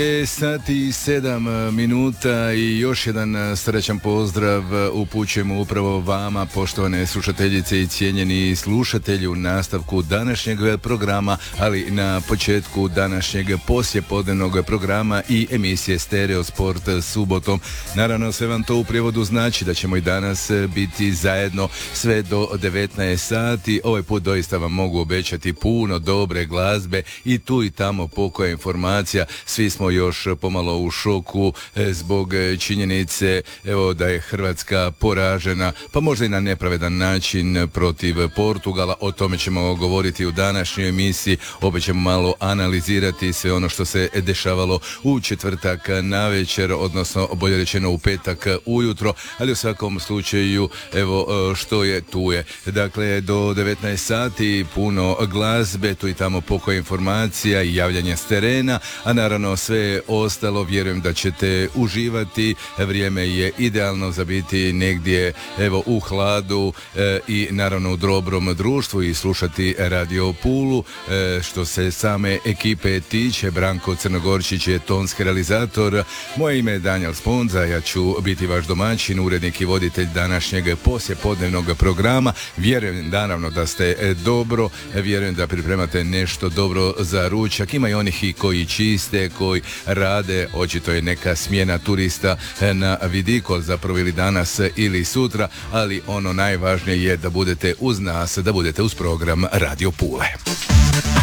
Sati i 7 minuta i još jedan srećan pozdrav upućujemo upravo vama, poštovane slušateljice i cijenjeni slušatelji, u nastavku današnjeg programa, ali na početku današnjeg poslijepodnevnog programa i emisije Stereo Sport subotom. Naravno, sve vam to u prijevodu znači da ćemo i danas biti zajedno sve do 19 sati. Ovaj put doista vam mogu obećati puno dobre glazbe i tu i tamo pokoja informacija. Svi smo još pomalo u šoku zbog činjenice da je Hrvatska poražena, pa možda i na nepravedan način protiv Portugala. O tome ćemo govoriti u današnjoj emisiji. Opet ćemo malo analizirati sve ono što se dešavalo u četvrtak navečer, odnosno bolje rečeno u petak ujutro, ali u svakom slučaju što je tu je. Dakle, do 19 sati puno glazbe, tu i tamo pokoja informacija i javljanja s terena, a naravno sve ostalo vjerujem da ćete uživati. Vrijeme je idealno za biti negdje u hladu i naravno u dobrom društvu i slušati Radio Pulu. Što se same ekipe tiče, Branko Crnogorčić je tonski realizator, moje ime je Daniel Sponza, ja ću biti vaš domaćin, urednik i voditelj današnjeg poslijepodnevnog programa. Vjerujem naravno da ste dobro, vjerujem da pripremate nešto dobro za ručak. Ima i onih i koji čiste, koji rade, očito je neka smjena turista na vidiku, zapravo ili danas ili sutra, ali ono najvažnije je da budete uz nas, da budete uz program Radio Pule.